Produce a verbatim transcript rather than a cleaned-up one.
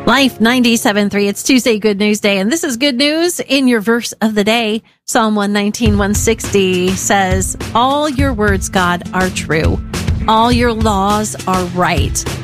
Life ninety-seven point three. It's Tuesday, Good News Day, and this is good news in your verse of the day. Psalm one nineteen, one sixty says, "All your words, God, are true. All your laws are right.